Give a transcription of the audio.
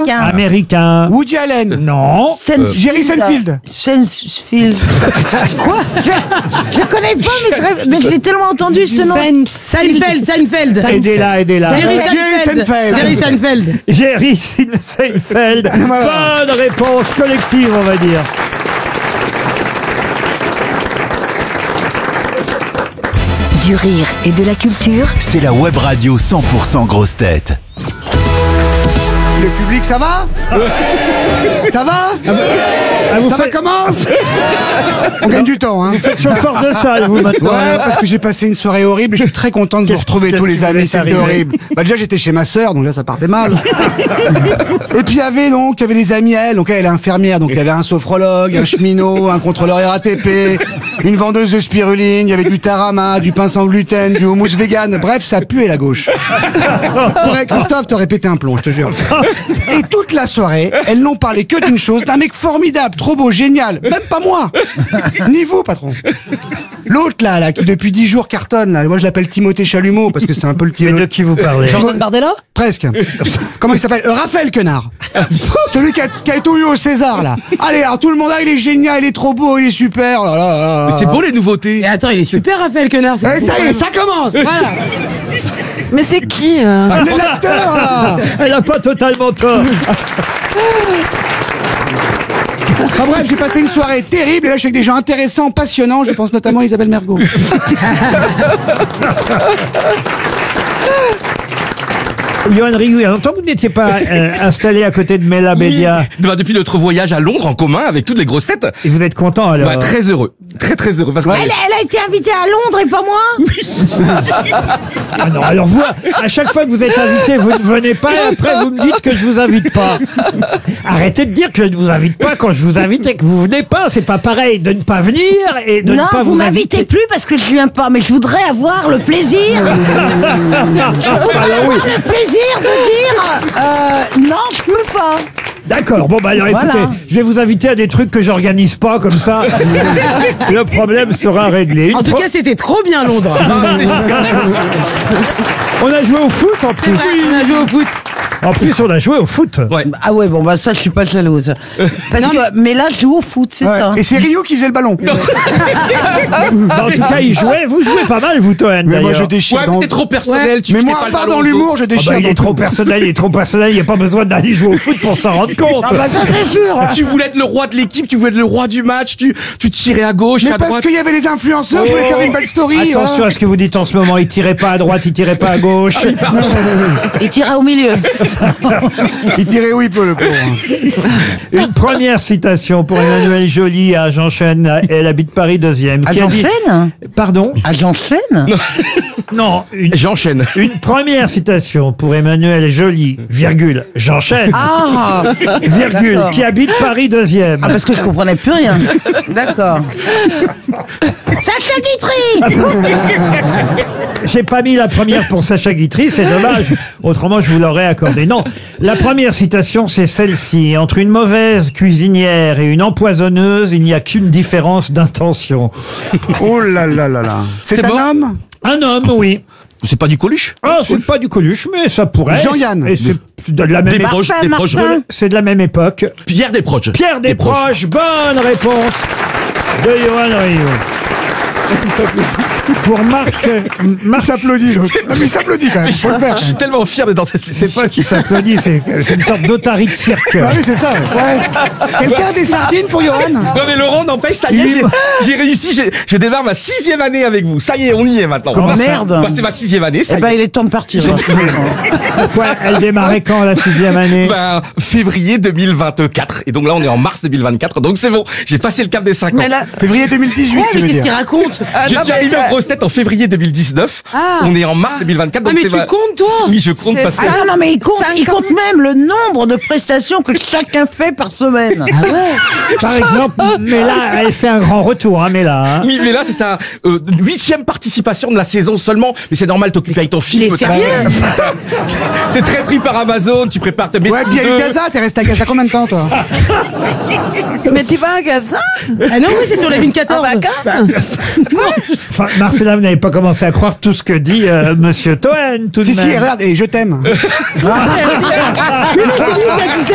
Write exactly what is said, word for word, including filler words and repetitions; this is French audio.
Américain. Américain. Woody Allen. Non. Stanfield. Jerry Seinfeld. Stanfield. Quoi? Je le connais pas, mais, très- mais je l'ai tellement entendu ce nom. Seinfeld, Seinfeld. Aidez-la, aidez-la. Jerry Jerry Seinfeld. Seinfeld. Jerry Seinfeld. Jerry Seinfeld. Voilà. Bonne réponse collective, on va dire. Du rire et de la culture. C'est la web radio cent pour cent grosse tête. Le public, ça va? Ça va? Ah, vous Ça va faites, comment? On gagne du temps, hein. vous faites chauffeur de salle, vous, maintenant. Ouais, parce que j'ai passé une soirée horrible et je suis très content de vous Qu'est-ce- retrouver qu'est-ce tous qui les vous amis, est c'était arrivé horrible. Bah déjà j'étais chez ma sœur, donc là ça partait mal. Et puis il y avait donc, il y avait les amis à elle, donc elle est infirmière, donc il y avait un sophrologue, un cheminot, un contrôleur R A T P, une vendeuse de spiruline, il y avait du tarama, du pain sans gluten, du houmous vegan, bref ça puait la gauche. T'aurais- Christophe, t'aurais pété un plomb, je te jure. Et toute la soirée, elles n'ont parlé que d'une chose, d'un mec formidable, trop beau, génial, même pas moi, ni vous patron. L'autre là, là, qui depuis dix jours cartonne, là, moi je l'appelle Timothée Chalumeau parce que c'est un peu le Mais de Timothée. qui vous parlez? Jordan Bardella? Presque. Comment il s'appelle? Euh, Raphaël Quenard. Celui qui a, qui a tout eu au César là. Allez, alors tout le monde, ah, il est génial, il est trop beau, il est super. Oh là là là là. Mais c'est beau les nouveautés. Et attends, il est super, Raphaël Quenard. c'est Eh, ça y est, ça commence. Voilà. Mais c'est qui euh Ah, l'acteur là. Elle a pas totalement tort. Enfin bref, j'ai passé une soirée terrible et là je suis avec des gens intéressants, passionnants, je pense notamment à Isabelle Mergo. Johan Rioux, il y a longtemps que vous n'étiez pas euh, installé à côté de Mela Bédia. Oui. Bah, depuis notre voyage à Londres en commun avec toutes les grosses têtes. Et vous êtes content alors? Bah, très heureux. Très très heureux. Parce que elle, elle a été invitée à Londres et pas moi. Ah non, alors vous, à chaque fois que vous êtes invité, vous ne venez pas et après vous me dites que je vous invite pas. Arrêtez de dire que je ne vous invite pas quand je vous invite et que vous venez pas. C'est pas pareil de ne pas venir et de Non, ne pas vous vous m'invitez inviter. plus parce que je viens pas, mais je voudrais avoir le plaisir. Je voudrais avoir le plaisir de dire euh, non, je peux pas. D'accord, bon bah alors Voilà. écoutez, je vais vous inviter à des trucs que j'organise pas, comme ça le problème sera réglé. Une En tout pro- cas, c'était trop bien Londres. on a joué au foot en plus. On a joué au foot. En plus, on a joué au foot. Ouais. Ah ouais, bon bah ça, je suis pas jalouse. Parce que, mais là, je joue au foot, c'est Ouais. ça. Et c'est Rio qui faisait le ballon. Bah, en tout cas, il jouait. Vous jouez pas mal, vous, Toen, Mais moi d'ailleurs. je déchire. Ouais, dans- mais t'es trop personnel. Tu Mais finis moi, pas à le part ballon dans aux l'humour, autres. je Ah bah, déchire. il est dans trop tout. personnel, il est trop personnel, il n'y a pas besoin d'aller jouer au foot pour s'en rendre compte. Ah bah ça c'est sûr. Tu voulais être le roi de l'équipe, tu voulais être le roi du match, tu, tu tirais à gauche, Mais à parce droite. qu'il y avait les influenceurs, je voulais faire une belle story. Attention hein. à ce que vous dites en ce moment, il tirait pas à droite, il tirait pas à gauche. Il tirait au milieu. Il tirait où il peut le pauvre. Une première citation pour Emmanuel Joly à Jean-Chêne, elle habite Paris deuxième. À qui a dit- Jean-Chêne Pardon? À Jean-Chêne Non, une, J'enchaîne. une première citation pour Emmanuel Joly, virgule, Jean-Chêne, Ah virgule, d'accord. qui habite Paris deuxième. Ah, parce que je comprenais plus rien. D'accord. Sacha Guitry. J'ai pas mis la première pour Sacha Guitry, c'est dommage. Autrement, je vous l'aurais accordé. Non, la première citation, c'est celle-ci. Entre une mauvaise cuisinière et une empoisonneuse, il n'y a qu'une différence d'intention. Oh là là là là. C'est C'est un bon homme? Un homme, oui. C'est pas du Coluche? Ah, c'est pas du Coluche, mais ça pourrait. Jean-Yann. Et c'est de la même Des époque. proches, des proches. Martin. C'est de la même époque. Pierre Desproges. Pierre Desproges, bonne réponse de Johan Rioux. Pour Marc, Il Marc s'applaudit l'autre. Non mais il s'applaudit quand même. Faut le faire. Je suis tellement fier d'être dans cette c'est pas qui s'applaudit, c'est c'est une sorte d'otarie de cirque. Ah oui c'est ça. Ouais. Quelqu'un a des sardines pour Johan? Non mais Laurent, n'empêche, ça y est, j'ai- j'ai réussi, j'ai- je démarre ma sixième année avec vous. Ça y est, on y est maintenant. Comment Bah, ça Merde. bah, c'est ma sixième année, ça Eh y ben, est. il est temps de partir. Pourquoi elle démarrait quand la sixième année? Bah, février deux mille vingt-quatre. Et donc là, on est en mars deux mille vingt-quatre. Donc c'est bon, j'ai passé le cap des cinq ans. Mais là, Février deux mille dix-huit Ouais, tu mais veux qu'est-ce qu'il dire. raconte? Je suis arrivé aux grosses têtes en février deux mille dix-neuf. Ah. On est en mars deux mille vingt-quatre. Ah, Donc mais c'est tu ma- comptes, toi? Oui, je compte parce que. ah non, non, mais il compte, il compte même le nombre de prestations que chacun fait par semaine. Par exemple, mais là, elle fait un grand retour, hein, mais là. Hein. Oui, mais là, c'est sa euh, huitième participation de la saison seulement. Mais c'est normal, t'occupes avec ton film. Il est t'as- sérieux? T'es très pris par Amazon, tu prépares tes Ouais, puis il y a eu Gaza, t'es resté à Gaza combien de temps toi? Mais tu vas à Gaza Ah non, oui, c'est sur les mille quatorze. En vacances Enfin, Marcella, vous n'avez pas commencé à croire tout ce que dit euh, Monsieur Toen, tout de Si même. si, regarde, et je t'aime. C'est lui qui a dit ça.